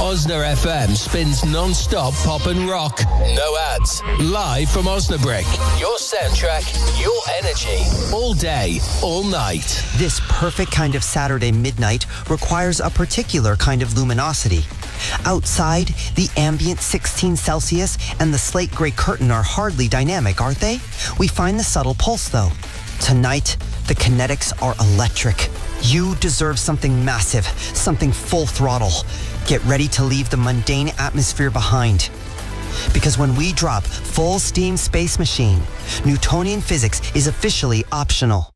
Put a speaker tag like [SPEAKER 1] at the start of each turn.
[SPEAKER 1] Osna FM spins non-stop pop and rock. No ads. Live from Osnabrück. Your soundtrack, your energy. All day, all night.
[SPEAKER 2] This perfect kind of Saturday midnight requires a particular kind of luminosity. Outside, the ambient 16 Celsius and the slate gray curtain are hardly dynamic, aren't they? We find the subtle pulse, though. Tonight, the kinetics are electric. You deserve something massive, something full throttle. Get ready to leave the mundane atmosphere behind. Because when we drop Full Steam Space Machine, Newtonian physics is officially optional.